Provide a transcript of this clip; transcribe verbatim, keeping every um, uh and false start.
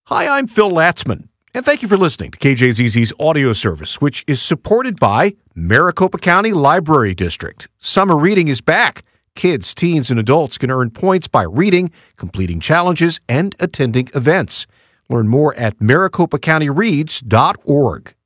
Hi, I'm Phil Latzman, and thank you for listening to K J Z Z's audio service, which is supported by Maricopa County Library District. Summer reading is back. Kids, teens, and adults can earn points by reading, completing challenges, and attending events. Learn more at maricopa county reads dot org.